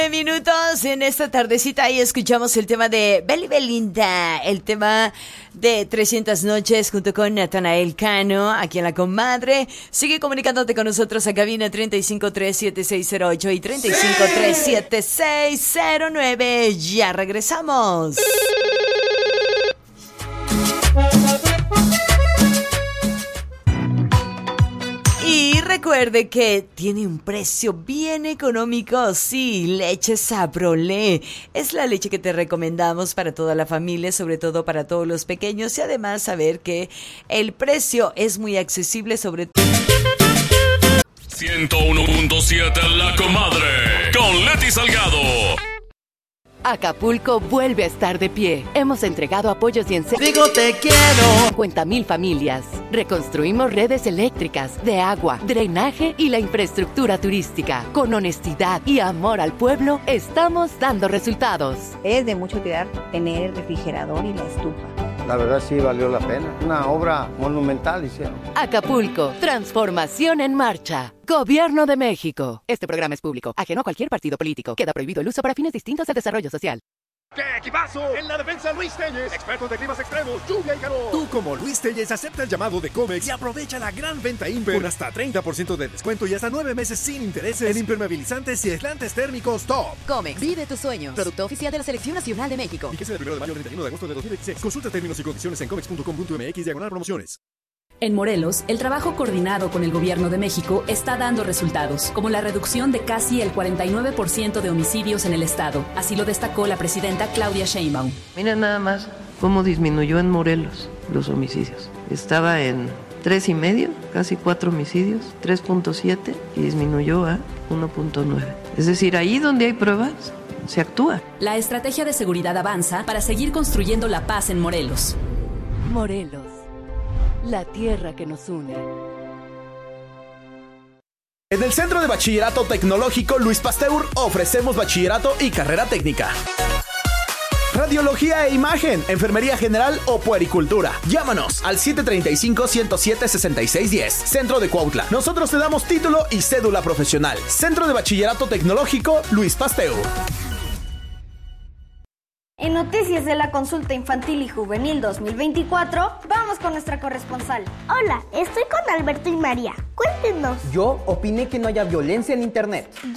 Minutos en esta tardecita y escuchamos el tema de Beli Belinda, el tema de 300 noches junto con Natanael Cano, aquí en La Comadre. Sigue comunicándote con nosotros a cabina 3537-608 y 3537-609. Ya regresamos. Y recuerde que tiene un precio bien económico, sí, leche Sabrolé. Es la leche que te recomendamos para toda la familia, sobre todo para todos los pequeños. Y además saber que el precio es muy accesible, sobre todo. 101.7 La Comadre, con Leti Salgado. Acapulco vuelve a estar de pie. Hemos entregado apoyos y Digo te quiero. 50,000 familias. Reconstruimos redes eléctricas, de agua, drenaje y la infraestructura turística. Con honestidad y amor al pueblo, estamos dando resultados. Es de mucho cuidar tener el refrigerador y la estufa. La verdad sí valió la pena. Una obra monumental hicieron. Acapulco, transformación en marcha. Gobierno de México. Este programa es público, ajeno a cualquier partido político. Queda prohibido el uso para fines distintos de desarrollo social. ¡Qué equipazo! En la defensa Luis Telles, expertos de climas extremos, lluvia y calor. Tú como Luis Telles acepta el llamado de Comex y aprovecha la gran venta Imper con hasta 30% de descuento y hasta 9 meses sin intereses en impermeabilizantes y aislantes térmicos top. Comex, vive tus sueños. Producto oficial de la Selección Nacional de México. Fíjese del 1 de mayo al 31 de agosto de 2016. Consulta términos y condiciones en comex.com.mx/promociones. En Morelos, el trabajo coordinado con el Gobierno de México está dando resultados, como la reducción de casi el 49% de homicidios en el estado. Así lo destacó la presidenta Claudia Sheinbaum. Mira nada más cómo disminuyó en Morelos los homicidios. Estaba en 3,5, casi 4 homicidios, 3.7 y disminuyó a 1.9. Es decir, ahí donde hay pruebas, se actúa. La estrategia de seguridad avanza para seguir construyendo la paz en Morelos. Morelos, la tierra que nos une. En el Centro de Bachillerato Tecnológico Luis Pasteur ofrecemos bachillerato y carrera técnica. Radiología e imagen, enfermería general o puericultura. Llámanos al 735-107-6610. Centro de Cuautla. Nosotros te damos título y cédula profesional. Centro de Bachillerato Tecnológico Luis Pasteur. En Noticias de la Consulta Infantil y Juvenil 2024, vamos con nuestra corresponsal. Hola, estoy con Alberto y María. Cuéntenos. Yo opiné que no haya violencia en internet.